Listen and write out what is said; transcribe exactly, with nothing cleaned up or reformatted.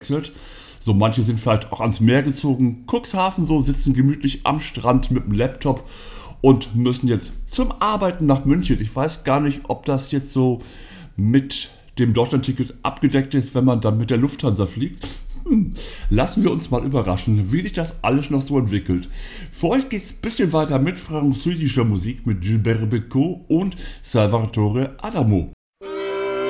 So, manche sind vielleicht auch ans Meer gezogen. Cuxhaven so, sitzen gemütlich am Strand mit dem Laptop und müssen jetzt zum Arbeiten nach München. Ich weiß gar nicht, ob das jetzt so mit dem Deutschlandticket abgedeckt ist, wenn man dann mit der Lufthansa fliegt. Hm. Lassen wir uns mal überraschen, wie sich das alles noch so entwickelt. Für euch geht es ein bisschen weiter mit französischer Musik mit Gilbert Bécaud und Salvatore Adamo.